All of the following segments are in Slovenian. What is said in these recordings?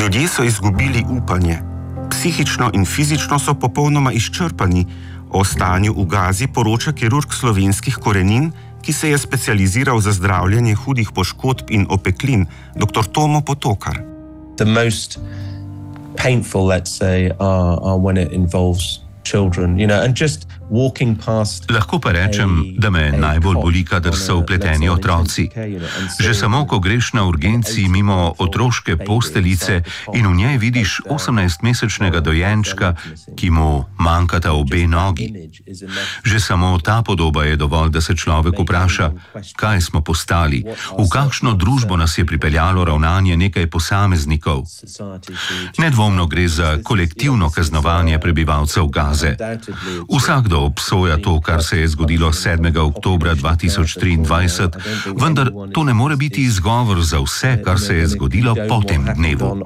Ljudje so izgubili upanje. Psihično in fizično so popolnoma izčrpani. O stanju v Gazi poroča kirurg slovenskih korenin, ki se je specializiral za zdravljenje hudih poškodb in opeklin, dr. Tomo Potokar. The most painful, let's say, are when it involves children, and just walking past. Lahko pa rečem, da me najbolj boli, kadar so vpleteni otroci. Že samo, ko greš na urgenci mimo otroške posteljice in v njej vidiš 18-mesečnega dojenčka, ki mu manjkata obe nogi. Že samo ta podoba je dovolj, da se človek vpraša, kaj smo postali, v kakšno družbo nas je pripeljalo ravnanje nekaj posameznikov. Nedvomno gre za kolektivno kaznovanje prebivalcev Gaze. Vsakdo obsoja to, kar se je zgodilo 7. oktobra 2023, vendar to ne more biti izgovor za vse, kar se je zgodilo po tem dnevu.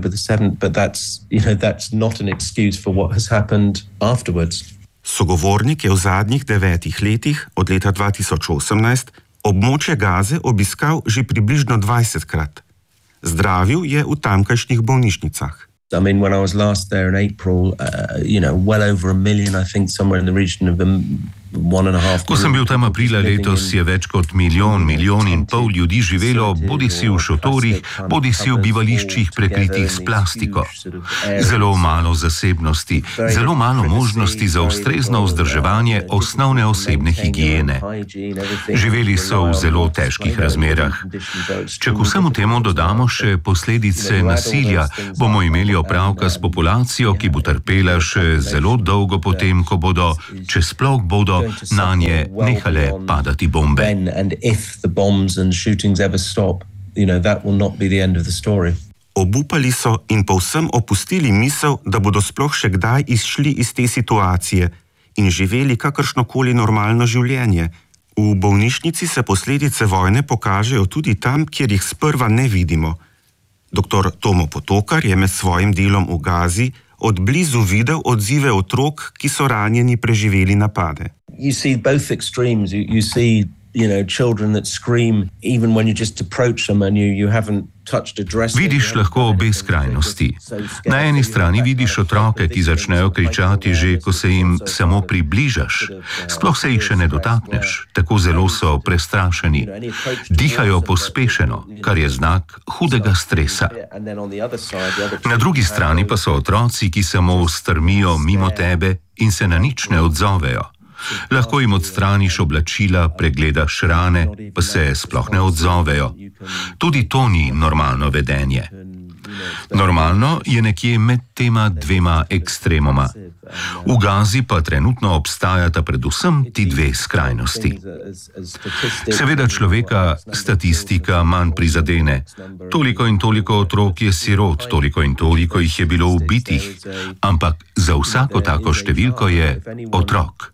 Sogovornik je v zadnjih 9 letih, od leta 2018, območje Gaze obiskal že približno 20-krat. Zdravil je v tamkajšnjih bolnišnicah. I mean, when I was last there in April, well over 1 million, I think somewhere in the region of 1.5 million. Ko sem bil tam aprila letos, je več kot milijon in pol ljudi živelo bodisi v šotorih, bodisi v bivališčih prekritih s plastiko. Zelo malo zasebnosti, zelo malo možnosti za ustrezno vzdrževanje osnovne osebne higiene. Živeli so v zelo težkih razmerah. Če k vsemu temu dodamo še posledice nasilja, bomo imeli opravka s populacijo, ki bo trpela še zelo dolgo potem, ko bodo, če sploh bodo, nanje nehale padati bombe. Obupali so in povsem opustili misel, da bodo sploh še kdaj izšli iz te situacije in živeli kakršnokoli normalno življenje. V bolnišnici se posledice vojne pokažejo tudi tam, kjer jih sprva ne vidimo. Dr. Tomo Potokar je med svojim delom v Gazi od blizu videl odzive otrok, ki so ranjeni preživeli napade. You see both extremes. You see, children that scream even when you just approach them and you haven't touched a dress. Vidiš lahko obe skrajnosti. Na eni strani vidiš otroke, ki začnejo kričati že, ko se jim samo približaš. Sploh se jih še ne dotakneš, tako zelo so prestrašeni. Dihajo pospešeno, kar je znak hudega stresa. Na drugi strani pa so otroci, ki samo strmijo mimo tebe in se na nič ne odzovejo. Lahko jim odstraniš oblačila, pregledaš rane, pa se sploh ne odzovejo. Tudi to ni normalno vedenje. Normalno je nekje med tema dvema ekstremoma. V Gazi pa trenutno obstajata predvsem ti dve skrajnosti. Seveda človeka statistika manj prizadene. Toliko in toliko otrok je sirot, toliko in toliko jih je bilo ubitih, ampak za vsako tako številko je otrok.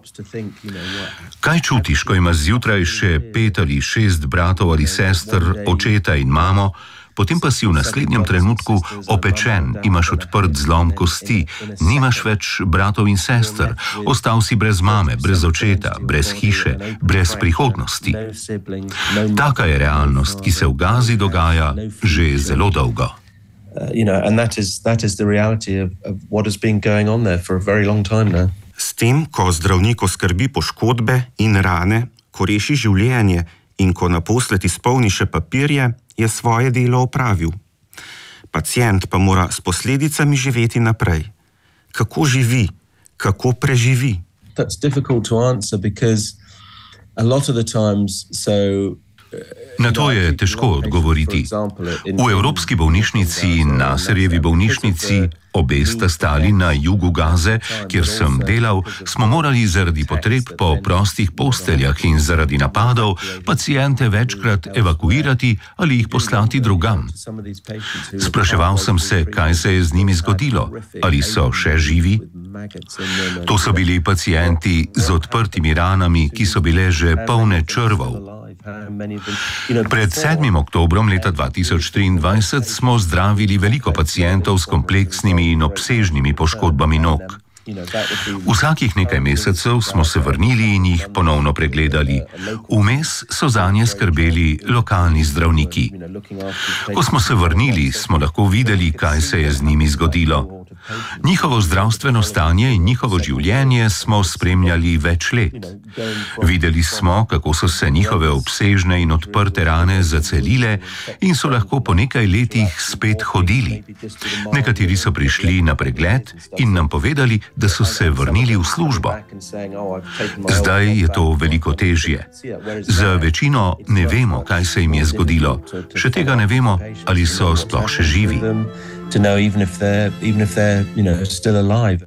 Kaj čutiš, ko imaš zjutraj še 5 ali 6 bratov ali sester, očeta in mamo, potem pa si v naslednjem trenutku opečen, imaš odprt zlom kosti, nimaš več bratov in sester, ostal si brez mame, brez očeta, brez hiše, brez prihodnosti. Taka je realnost, ki se v Gazi dogaja že zelo dolgo. And that is the reality of what has been going on there for a very long time now. S tem, ko zdravnik oskrbi poškodbe in rane, ko reši življenje in ko naposled izpolni še papirje, je svoje delo opravil. Pacient pa mora s posledicami živeti naprej. Kako živi? Kako preživi? That's difficult to answer because a lot of the times Na to je težko odgovoriti. V Evropski bolnišnici in Nasserjevi bolnišnici, obe sta stali na jugu Gaze, kjer sem delal, smo morali zaradi potreb po prostih posteljah in zaradi napadov paciente večkrat evakuirati ali jih poslati drugam. Spraševal sem se, kaj se je z njimi zgodilo, ali so še živi. To so bili pacienti z odprtimi ranami, ki so bile že polne črvov. Pred 7. oktobrom leta 2023 smo zdravili veliko pacientov s kompleksnimi in obsežnimi poškodbami nog. Vsakih nekaj mesecev smo se vrnili in jih ponovno pregledali. Vmes so zanje skrbeli lokalni zdravniki. Ko smo se vrnili, smo lahko videli, kaj se je z njimi zgodilo. Njihovo zdravstveno stanje in njihovo življenje smo spremljali več let. Videli smo, kako so se njihove obsežne in odprte rane zacelile in so lahko po nekaj letih spet hodili. Nekateri so prišli na pregled in nam povedali, da so se vrnili v službo. Zdaj je to veliko težje. Za večino ne vemo, kaj se jim je zgodilo. Še tega ne vemo, ali so sploh še živi. To know even if they're still alive.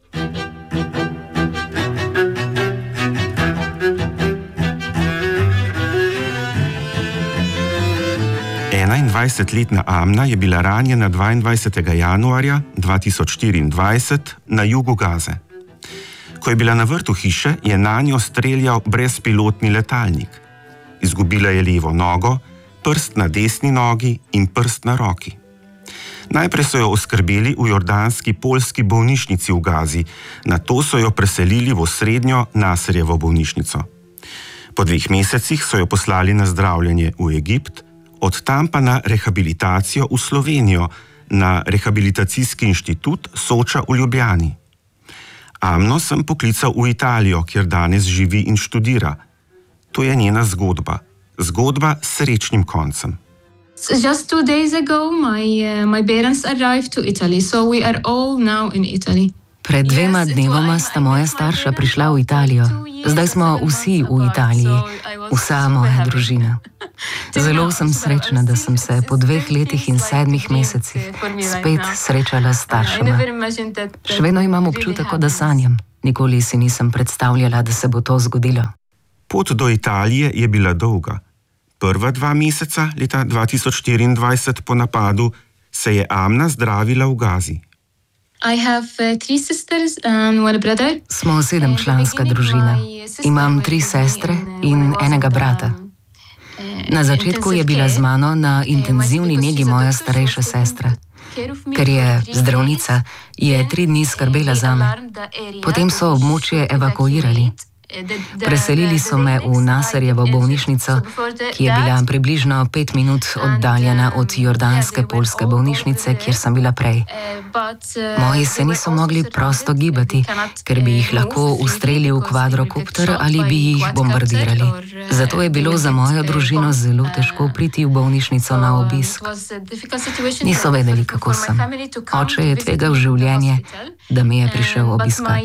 Letna Amna je bila ranjena 22. januarja 2024 na jugu Gaze. Ko je bila na vrtu hiše, je nanjo streljal brezpilotni letalnik. Izgubila je levo nogo, prst na desni nogi in prst na roki. Najprej so jo oskrbeli v jordanski poljski bolnišnici v Gazi, nato so jo preselili v osrednjo Nasserjevo bolnišnico. Po 2 mesecih so jo poslali na zdravljenje v Egipt, od tam pa na rehabilitacijo v Slovenijo, na Rehabilitacijski inštitut Soča v Ljubljani. Amno sem poklical v Italijo, kjer danes živi in študira. To je njena zgodba. Zgodba s srečnim koncem. Just 2 days ago, my parents arrived to Italy, so we are all now in Italy. Pred 2 dnevoma sta moja starša prišla v Italijo. Zdaj smo vsi v Italiji, vsa moja družina. Zelo sem srečna, da sem se po 2 letih in 7 mesecih spet srečala s staršema. Še vedno imam občutek, da sanjam. Nikoli si nisem predstavljala, da se bo to zgodilo. Pot do Italije je bila dolga. Prva 2 meseca leta 2024 po napadu se je Amna zdravila v Gazi. I have 3 sisters and 1 brother. Smo 7-članska družina. Imam 3 sestre in enega brata. Na začetku je bila z mano na intenzivni negi moja starejša sestra. Ker je zdravnica, je 3 dni skrbela zame. Potem so območje evakuirali. Preselili so me v Nasserjevo bolnišnico, ki je bila približno 5 minut oddaljena od jordanske poljske bolnišnice, kjer sem bila prej. Moji se niso mogli prosto gibati, ker bi jih lahko ustrelil kvadrokopter ali bi jih bombardirali. Zato je bilo za mojo družino zelo težko priti v bolnišnico na obisk. Niso vedeli, kako sem. Oče je tvegal življenje, da me je prišel obiskat.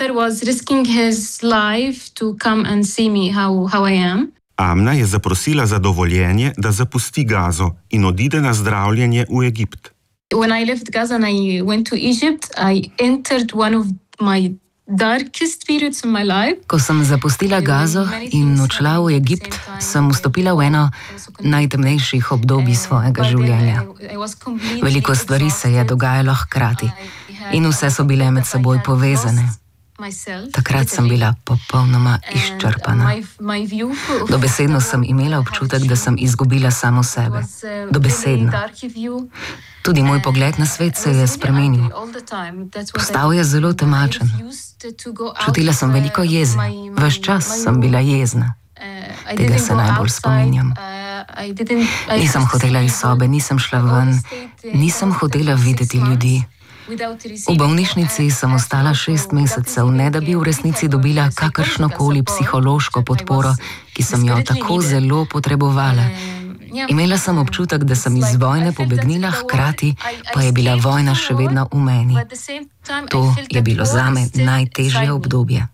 To come and see me how I am. Amna je zaprosila za dovoljenje, da zapusti Gazo in odide na zdravljenje v Egipt. When I left Gaza and I went to Egypt, I entered one of my darkest periods in my life. Ko sem zapustila Gazo in odšla v Egipt, sem vstopila v eno najtemnejših obdobij svojega življenja. Veliko stvari se je dogajalo hkrati in vse so bile med seboj povezane. Takrat sem bila popolnoma izčrpana. Dobesedno sem imela občutek, da sem izgubila samo sebe. Dobesedno. Tudi moj pogled na svet se je spremenil. Postal je zelo temačen. Čutila sem veliko jeze. Ves čas sem bila jezna. Tega se najbolj spominjam. Nisem hotela iz sobe, nisem šla ven, nisem hotela videti ljudi. V bolnišnici sem ostala 6 mesecev, ne da bi v resnici dobila kakršnokoli psihološko podporo, ki sem jo tako zelo potrebovala. Imela sem občutek, da sem iz vojne pobegnila, hkrati pa je bila vojna še vedno v meni. To je bilo zame najtežje obdobje.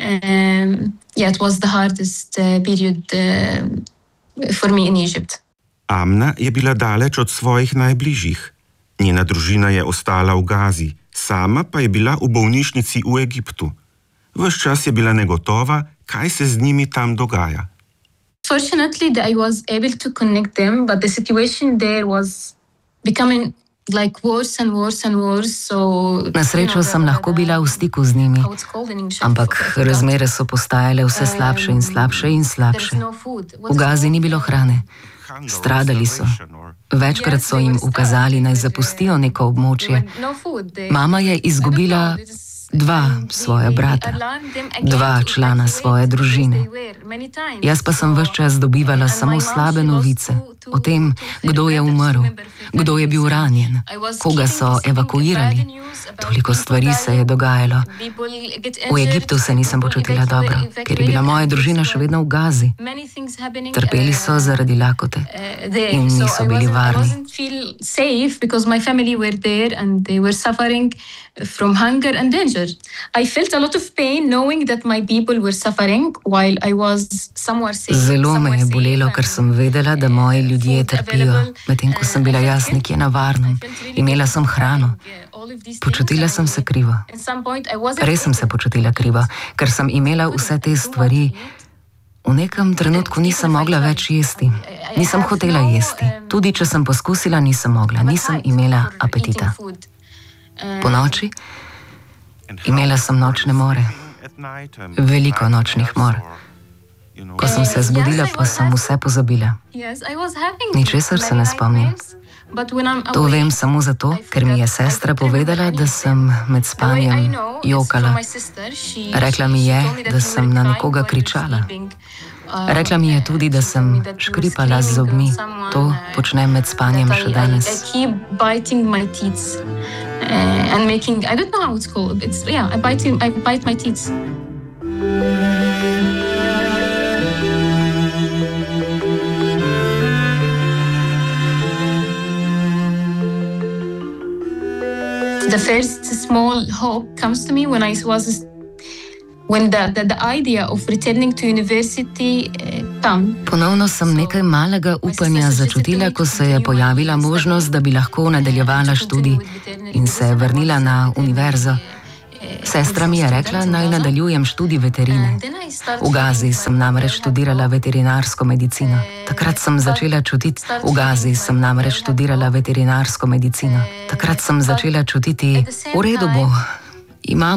Amna je bila daleč od svojih najbližjih. Njena družina je ostala v Gazi, sama pa je bila v bolnišnici v Egiptu. Ves čas je bila negotova, kaj se z njimi tam dogaja. Fortunately, I was able to connect them, but the situation there was becoming like worse and worse and worse. So, na srečo sem lahko bila v stiku z njimi, ampak razmere so postajale vse slabše in slabše in slabše. V Gazi ni bilo hrane. Stradali so. Večkrat so jim ukazali, naj zapustijo neko območje. Mama je izgubila 2 svoja brata, 2 člana svoje družine. Jaz pa sem ves čas dobivala samo slabe novice o tem, kdo je umrl, kdo je bil ranjen, koga so evakuirali. Toliko stvari se je dogajalo. V Egiptu se nisem počutila dobro, ker je bila moja družina še vedno v Gazi. Trpeli so zaradi lakote in niso bili varni. From hunger and danger. I felt a lot of pain knowing that my people were suffering while I was somewhere safe. Zelo me je bolelo, ker sem vedela, da moji ljudje trpijo, medtem ko sem bila jaz nekje na varnem. Imela sem hrano. Počutila sem se krivo. Res sem se počutila krivo, ker sem imela vse te stvari. V nekem trenutku nisem mogla več jesti. Nisem hotela jesti. Tudi če sem poskusila, nisem mogla. Nisem imela apetita. Po noči imela sem nočne more, veliko nočnih mor. Ko sem se zbudila, pa sem vse pozabila. Ničesar se ne spomnim. To vem samo zato, ker mi je sestra povedala, da sem med spanjem jokala. Rekla mi je, da sem na nekoga kričala. Rekla mi je tudi, da sem škripala z zobmi. To počnem med spanjem še danes. And making, I don't know how it's called. I bite my teeth. The first small hope comes to me when the idea of returning to university come. Ponovno sem nekaj malega upanja začutila, ko se je pojavila možnost, da bi lahko nadaljevala študij in se vrnila na univerzo. Sestra mi je rekla, naj nadaljujem študij veterine. V Gazi sem namreč študirala veterinarsko medicino. Takrat sem začela čutiti, v redu bo, imam